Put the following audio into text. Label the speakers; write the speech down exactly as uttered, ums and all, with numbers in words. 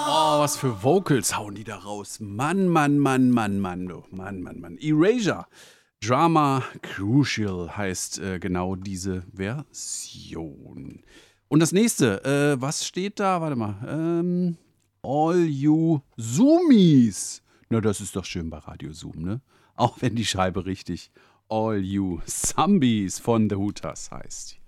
Speaker 1: Oh, was für Vocals hauen die da raus. Mann, Mann, Mann, Mann, Mann, du. Mann, Mann, Mann. Erasure. Drama Crucial heißt äh, genau diese Version. Und das nächste, äh, was steht da? Warte mal. Ähm, All You Zoomies. Na, das ist doch schön bei Radio Zoom, ne? Auch wenn die Scheibe richtig All You Zombies von The Hooters heißt.